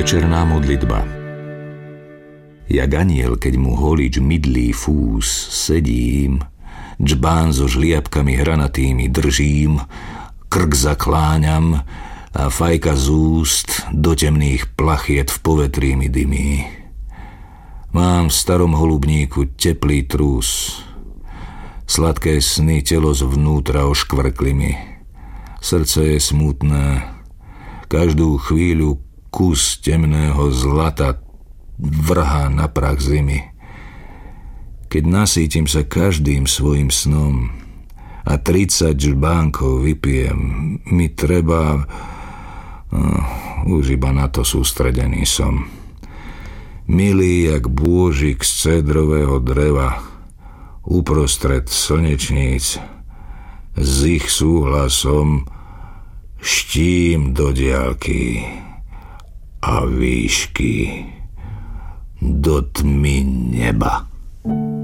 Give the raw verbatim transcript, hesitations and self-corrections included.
Večerná modlitba. Jak aniel, keď mu holič mydlí fús, sedím, džbán so žliapkami hranatými držím, krk zakláňam a fajka z úst do temných plachiet v povetrí mi dymí. Mám v starom holubníku teplý trús, sladké sny telo zvnútra oškvrkli mi. Srdce je smutné, každú chvíľu kus temného zlata vrhá na prach zimy. Keď nasítim sa každým svojim snom a tridsať žbánkov vypijem, mi treba... No, už iba na to sústredený som. Milý jak bôžik z cédrového dreva, uprostred slnečníc, s ich súhlasom štím do diaľky a výšky do tmy neba.